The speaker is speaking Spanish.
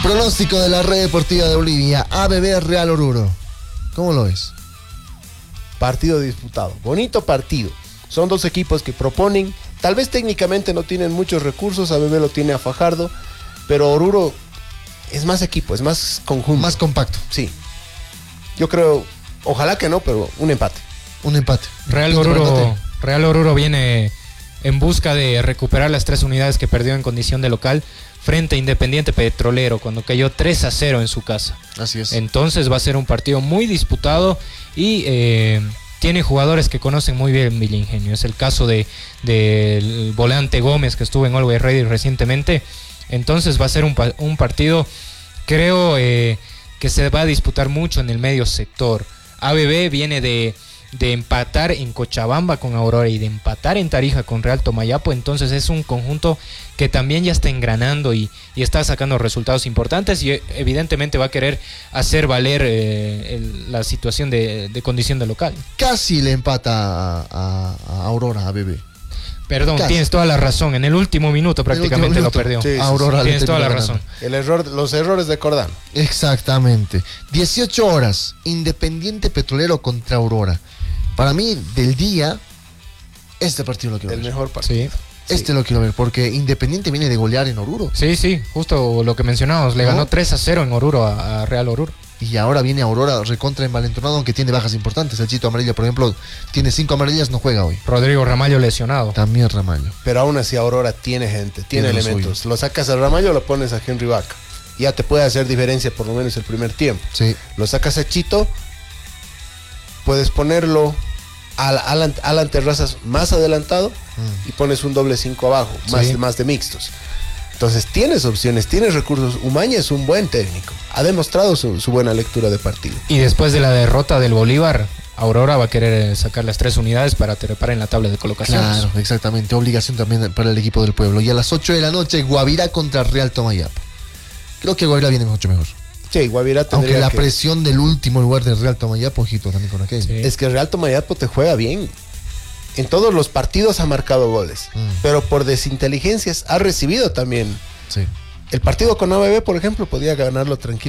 Pronóstico de la Red Deportiva de Bolivia, ABB Real Oruro. ¿Cómo lo ves? Partido disputado, bonito partido. Son dos equipos que proponen, tal vez técnicamente no tienen muchos recursos, ABB lo tiene a Fajardo, pero Oruro es más equipo, es más conjunto. Más compacto. Sí. Yo creo, ojalá que no, pero un empate. Un empate. Real Oruro viene en busca de recuperar las 3 unidades que perdió en condición de local frente a Independiente Petrolero cuando cayó 3-0 en su casa. Así es. Entonces va a ser un partido muy disputado y tiene jugadores que conocen muy bien Villaingenio. Es el caso del volante Gómez, que estuvo en Always Ready recientemente. Entonces va a ser un partido, creo, que se va a disputar mucho en el medio sector. ABB viene de empatar en Cochabamba con Aurora y de empatar en Tarija con Real Tomayapo, entonces es un conjunto que también ya está engranando y está sacando resultados importantes y evidentemente va a querer hacer valer la situación de condición de local. Casi le empata a Aurora, a ABB. Perdón, Casi. Tienes toda la razón, en el último minuto prácticamente lo perdió. Sí, Aurora tienes toda la razón. Los errores de Cordano. Exactamente. 18 horas, Independiente Petrolero contra Aurora. Para mí, del día, este partido lo quiero ver. El mejor partido. Sí. Este lo quiero ver, porque Independiente viene de golear en Oruro. Sí, justo lo que mencionábamos, le ganó 3-0 en Oruro a Real Oruro. Y ahora viene Aurora recontra envalentonado, aunque tiene bajas importantes. El Chito Amarilla, por ejemplo, tiene 5 amarillas, no juega hoy. Rodrigo Ramallo lesionado. También Ramallo. Pero aún así Aurora tiene gente, tiene Tiene lo elementos. suyo. Lo sacas a Ramallo, lo pones a Henry Vaca. Ya te puede hacer diferencia por lo menos el primer tiempo. Sí. Lo sacas a Chito, puedes ponerlo Alan Terrazas más adelantado y pones un doble 5 abajo, más de mixtos. Entonces tienes opciones, tienes recursos. Umaña es un buen técnico, ha demostrado su buena lectura de partido. Y después de la derrota del Bolívar, Aurora va a querer sacar las 3 unidades para trepar en la tabla de colocaciones. Claro, exactamente. Obligación también para el equipo del pueblo. Y a las 8 de la noche, Guavirá contra Real Tomayapo. Creo que Guavirá viene mucho mejor. Sí, Guavirá tendría Aunque la presión del último lugar de Real Tomayapo, ojito también con aquello. Sí. Es que Real Tomayapo te juega bien. En todos los partidos ha marcado goles, pero por desinteligencias ha recibido también. Sí. El partido con ABB, por ejemplo, podía ganarlo tranquilo.